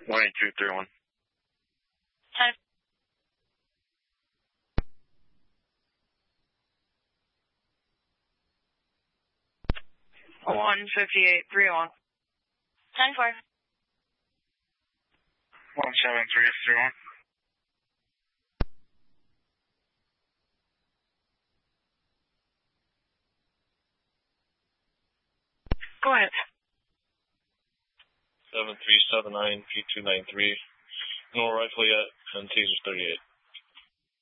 18231. 10. 15831. 10-4. 17331. Go ahead. 7379 P293. No rifle yet, and Taser 38.